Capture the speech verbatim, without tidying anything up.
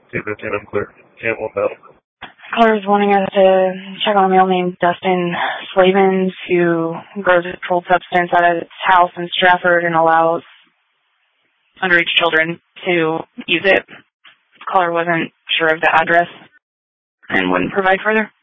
Take the ten, I'm clear. ten, what about? Caller is wanting us to check on a male named Dustin Slavens who grows a controlled substance at his house in Stratford and allows underage children to use it. Caller wasn't sure of the address and wouldn't provide further.